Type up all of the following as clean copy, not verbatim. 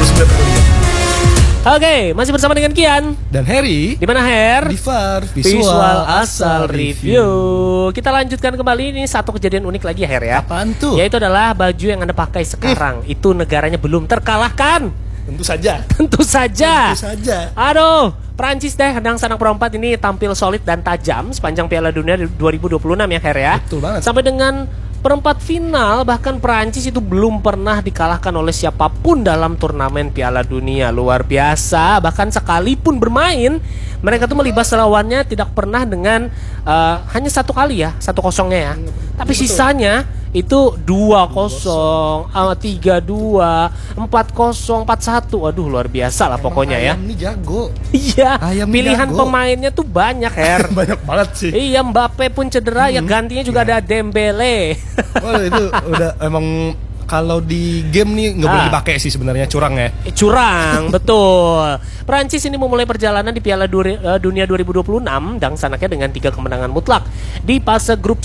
sudah terlihat. Oke, masih bersama dengan Kian Dan Harry di mana Her? di VAR Visual Asal Review. Kita lanjutkan kembali, ini satu kejadian unik lagi Her ya. Apaan tuh? Yaitu adalah baju yang Anda pakai sekarang. Itu negaranya belum terkalahkan. Tentu saja. Tentu saja. Tentu saja. Aduh, Prancis deh, Hadang Sanak Perempat ini tampil solid dan tajam sepanjang Piala Dunia 2026 ya Her ya. Betul banget. Sampai dengan perempat final, bahkan Prancis itu belum pernah dikalahkan oleh siapapun dalam turnamen Piala Dunia. Luar biasa. Bahkan sekalipun bermain, mereka tuh melibas lawannya tidak pernah dengan hanya satu kali ya, 1-0-nya ya. Tapi betul. sisanya itu 2-0, 3-2, 4-0, 4-1. Waduh, luar biasa lah pokoknya ya. Ayam nih jago. Iya, Ayam pilihan jago. pemainnya tuh banyak Her. Banyak banget sih. Iya, Mbappe pun cedera, ya gantinya juga ada Dembele. Wah, itu udah emang kalau di game nih nggak boleh dipakai sih sebenarnya, curang ya. Curang, betul. Prancis ini memulai perjalanan di Piala Dunia 2026 dan sanaknya dengan 3 kemenangan mutlak di fase grup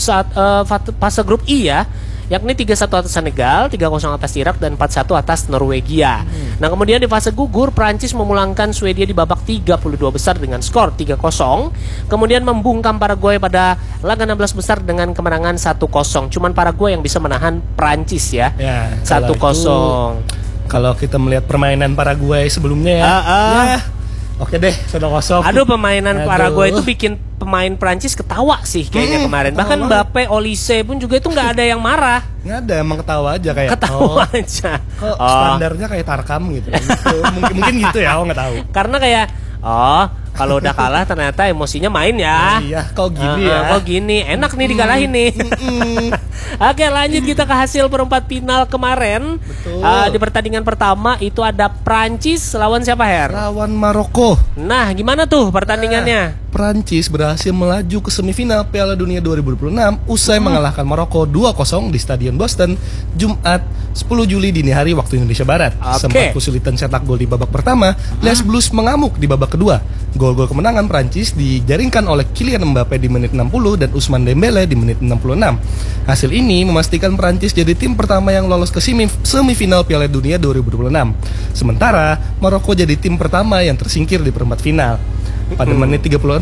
I ya, yakni 3-1 atas Senegal, 3-0 atas Irak, dan 4-1 atas Norwegia. Nah, kemudian di fase gugur, Prancis memulangkan Swedia di babak 32 besar dengan skor 3-0. Kemudian membungkam Paraguay pada laga 16 besar dengan kemenangan 1-0. Cuman Paraguay yang bisa menahan Prancis ya, 1-0. Kalau kita melihat permainan Paraguay sebelumnya ya, ya oke deh, 1-0. Aduh, permainan Paraguay itu bikin pemain Prancis ketawa sih kayaknya kemarin. Bahkan Mbappe, Olise pun juga itu nggak ada yang marah. Nggak ada, emang ketawa aja kayak. Ketawa aja. Kok standarnya kayak Tarkam gitu. Mungkin gitu ya, aku nggak tahu. Karena kayak kalau udah kalah ternyata emosinya main ya. Iya, kok gini ya. Kok gini, enak nih dikalahin nih. Oke, lanjut kita ke hasil perempat final kemarin. Di pertandingan pertama itu ada Prancis lawan siapa Her? Lawan Maroko. Nah, gimana tuh pertandingannya? Prancis berhasil melaju ke semifinal Piala Dunia 2026 usai mengalahkan Maroko 2-0 di Stadion Boston Jumat 10 Juli dini hari waktu Indonesia Barat. Sempat kesulitan cetak gol di babak pertama, Les Blues mengamuk di babak kedua. Gol-gol kemenangan Prancis dijaringkan oleh Kylian Mbappe di menit 60 dan Ousmane Dembele di menit 66. Hasil ini memastikan Prancis jadi tim pertama yang lolos ke semifinal Piala Dunia 2026. Sementara Maroko jadi tim pertama yang tersingkir di perempat final. Pada menit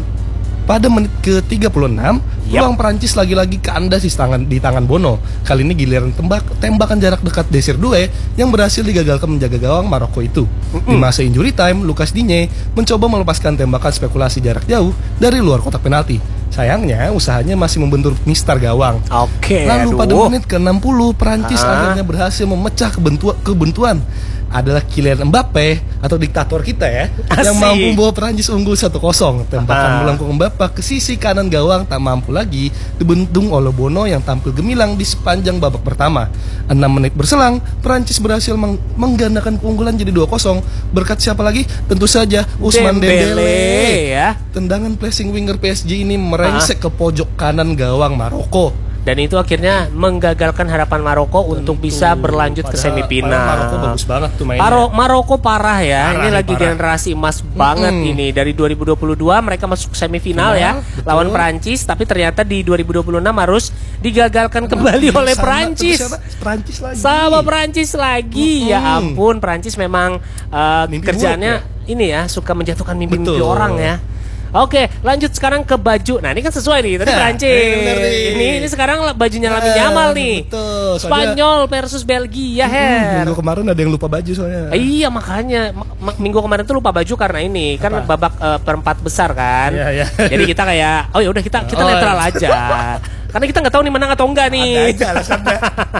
ke-36, peluang Prancis lagi-lagi kandas di tangan Bono. Kali ini giliran tembakan jarak dekat Desir Doué yang berhasil digagalkan menjaga gawang Maroko itu. Di masa injury time, Lucas Digne mencoba melepaskan tembakan spekulasi jarak jauh dari luar kotak penalti. Sayangnya usahanya masih membentur mistar gawang. Lalu pada menit ke-60, Prancis akhirnya berhasil memecah kebuntuan. Adalah Kylian Mbappe atau diktator kita ya, yang mampu membawa Prancis unggul 1-0. Tembakan melengkung Mbappe ke sisi kanan gawang tak mampu lagi dibendung oleh Bono yang tampil gemilang di sepanjang babak pertama. 6 menit berselang, Prancis berhasil menggandakan keunggulan jadi 2-0 berkat siapa lagi? Tentu saja Ousmane Dembele ya. Tendangan placing winger PSG ini merengsek ke pojok kanan gawang Maroko. Dan itu akhirnya menggagalkan harapan Maroko untuk bisa berlanjut ke semifinal. Maroko bagus banget tuh mainnya. Maroko parah ya. Ini lagi generasi emas banget ini. Dari 2022 mereka masuk semifinal ya, lawan Prancis, tapi ternyata di 2026 harus digagalkan kembali oleh Prancis. Sama Prancis lagi. Ya ampun, Prancis memang kerjaannya ini ya, suka menjatuhkan mimpi-mimpi orang ya. Oke, lanjut sekarang ke baju. Nah, ini kan sesuai nih, tadi Prancis. Ini sekarang bajunya Lamine Yamal nih. Betul. Spanyol versus Belgia, Her. Minggu kemarin ada yang lupa baju soalnya. Iya, makanya minggu kemarin tuh lupa baju karena ini kan babak perempat besar kan. Iya. Jadi kita kayak ya udah kita netral aja. Karena kita nggak tahu nih menang atau enggak nih. Ada aja alasannya.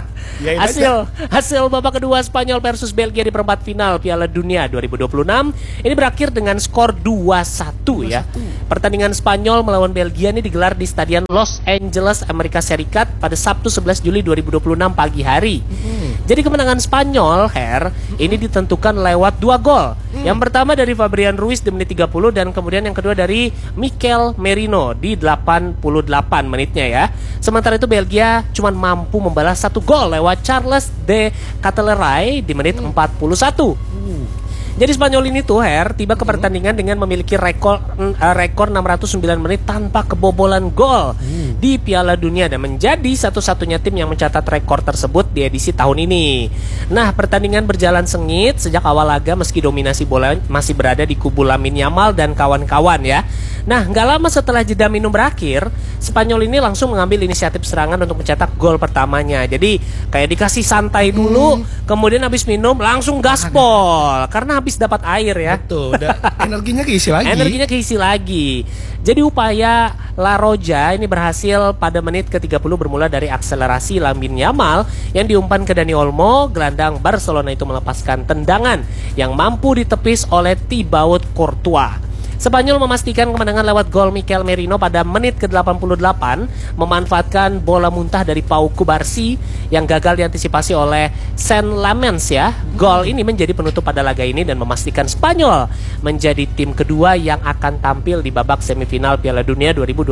Hasil babak kedua Spanyol versus Belgia di perempat final Piala Dunia 2026 ini berakhir dengan skor 2-1 ya. Pertandingan Spanyol melawan Belgia ini digelar di Stadion Los Angeles, Amerika Serikat pada Sabtu 11 Juli 2026 pagi hari. Jadi kemenangan Spanyol, Her, ini ditentukan lewat 2 gol. Yang pertama dari Fabian Ruiz di menit 30 dan kemudian yang kedua dari Mikel Merino di 88 menitnya ya. Sementara itu Belgia cuma mampu membalas 1 gol lewat Charles de Ketelaere di menit 41. Jadi Spanyol ini tuh tiba ke pertandingan dengan memiliki rekor 609 menit tanpa kebobolan gol di Piala Dunia dan menjadi satu-satunya tim yang mencatat rekor tersebut di edisi tahun ini. Nah, pertandingan berjalan sengit sejak awal laga meski dominasi bola masih berada di kubu Lamine Yamal dan kawan-kawan ya. Nah, nggak lama setelah jeda minum berakhir, Spanyol ini langsung mengambil inisiatif serangan untuk mencetak gol pertamanya. Jadi kayak dikasih santai dulu, kemudian habis minum langsung gaspol karena habis dapat air ya. Betul, energinya keisi lagi. Energinya keisi lagi. Jadi upaya La Roja ini berhasil pada menit ke-30 bermula dari akselerasi Lamine Yamal yang diumpan ke Dani Olmo. Gelandang Barcelona itu melepaskan tendangan yang mampu ditepis oleh Thibaut Courtois. Spanyol memastikan kemenangan lewat gol Mikel Merino pada menit ke-88, memanfaatkan bola muntah dari Pau Cubarsí yang gagal diantisipasi oleh Saint Lamens ya. Gol ini menjadi penutup pada laga ini dan memastikan Spanyol menjadi tim kedua yang akan tampil di babak semifinal Piala Dunia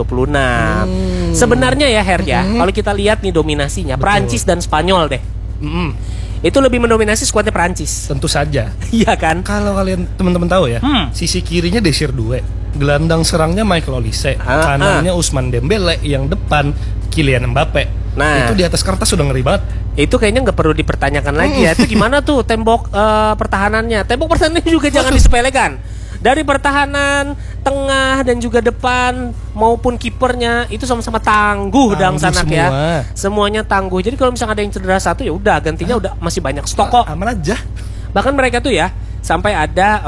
2026. Sebenarnya ya kalau kita lihat nih dominasinya, Prancis dan Spanyol deh. Itu lebih mendominasi skuadnya Prancis. Tentu saja. Iya kan? Kalau kalian teman-teman tahu ya, sisi kirinya Desir Due, gelandang serangnya Michael Olise, kanannya Ousmane Dembele, yang depan Kylian Mbappe. Nah, itu di atas kertas sudah ngeri banget. Itu kayaknya nggak perlu dipertanyakan lagi ya. Itu gimana tuh tembok pertahanannya? Tembok pertahanannya juga jangan disepelekan. Dari pertahanan, tengah dan juga depan maupun kipernya itu sama-sama tangguh dang sanak semua. Ya. Semuanya tangguh. Jadi kalau misalnya ada yang cedera satu ya udah gantinya udah masih banyak stok kok. Aman aja. Bahkan mereka tuh ya sampai ada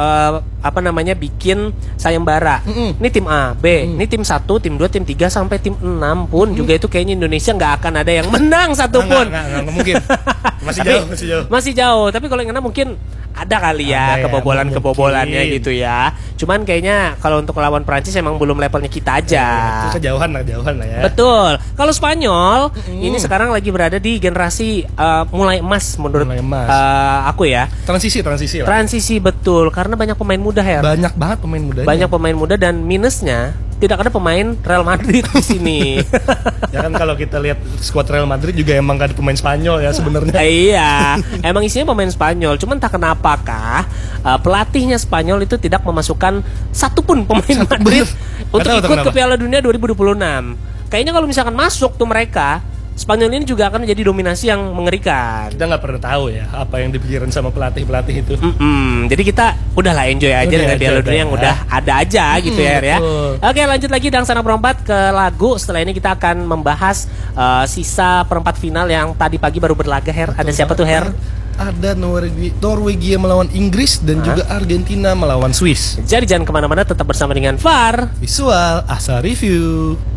bikin sayembara. Ini tim A, B, ini tim 1, tim 2, tim 3 sampai tim 6 pun juga itu kayaknya Indonesia nggak akan ada yang menang satupun. Nggak mungkin. Masih jauh. Tapi kalau yang 6 mungkin ada kali ya kebobolannya gitu ya. Cuman kayaknya kalau untuk lawan Prancis emang belum levelnya kita aja. Itu kejauhan lah ya. Betul. Kalau Spanyol ini sekarang lagi berada di generasi mulai emas menurut aku ya. Transisi betul karena banyak pemain muda Banyak banget pemain mudanya. Banyak pemain muda dan minusnya tidak ada pemain Real Madrid di sini. Ya kan kalau kita lihat skuad Real Madrid juga emang gak ada pemain Spanyol ya sebenarnya. Iya, emang isinya pemain Spanyol. Cuman tak kenapakah pelatihnya Spanyol itu tidak memasukkan satupun pemain Madrid untuk ikut ke Piala Dunia 2026. Kayaknya kalau misalkan masuk tuh mereka, Spanyol ini juga akan menjadi dominasi yang mengerikan. Kita nggak pernah tahu ya apa yang dipikirin sama pelatih itu. Jadi kita udahlah enjoy aja dengan Piala Dunia yang udah ada aja gitu ya. Oke, lanjut lagi Dangsana Perempat ke lagu. Setelah ini kita akan membahas sisa perempat final yang tadi pagi baru berlaga Ada siapa tuh Ada Norwegia melawan Inggris dan juga Argentina melawan Swiss. Jadi jangan kemana-mana, tetap bersama dengan VAR Visual Asa Review.